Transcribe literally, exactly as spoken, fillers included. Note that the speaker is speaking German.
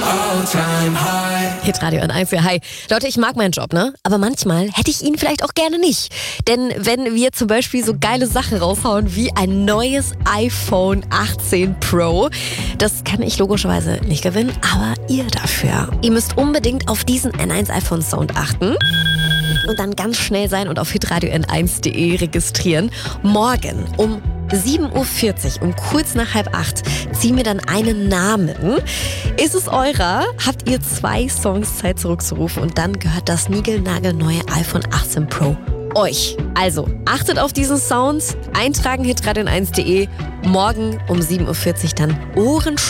All-time high. Hitradio N eins, ja, hi. Leute, ich mag meinen Job, ne? Aber manchmal hätte ich ihn vielleicht auch gerne nicht. Denn wenn wir zum Beispiel so geile Sachen raushauen wie ein neues iPhone achtzehn Pro, das kann ich logischerweise nicht gewinnen, aber ihr dafür. Ihr müsst unbedingt auf diesen N eins iPhone Sound achten. Und dann ganz schnell sein und auf hitradio n eins punkt de registrieren. Morgen um sieben Uhr vierzig, um kurz nach halb acht, ziehen wir dann einen Namen. Ist es eurer? Habt ihr zwei Songs Zeit zurückzurufen und dann gehört das niegelnagelneue iPhone achtzehn Pro euch. Also, achtet auf diesen Sound, eintragen hitradio n eins punkt de, morgen um sieben Uhr vierzig dann Ohren